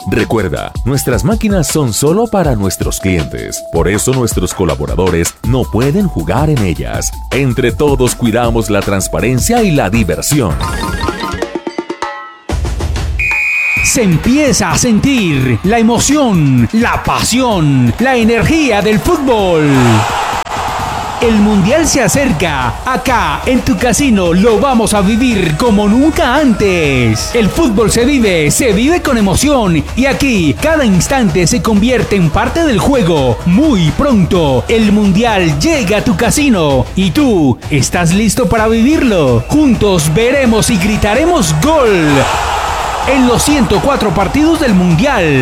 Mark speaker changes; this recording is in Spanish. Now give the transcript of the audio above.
Speaker 1: Recuerda, nuestras máquinas son solo para nuestros clientes. Por eso nuestros colaboradores no pueden jugar en ellas. Entre todos cuidamos la transparencia y la diversión.
Speaker 2: Se empieza a sentir la emoción, la pasión, la energía del fútbol. El Mundial se acerca. Acá, en tu casino, lo vamos a vivir como nunca antes. El fútbol se vive con emoción. Y aquí, cada instante se convierte en parte del juego. Muy pronto, el Mundial llega a tu casino. ¿Y tú, estás listo para vivirlo? Juntos veremos y gritaremos ¡gol! En los 104 partidos del Mundial.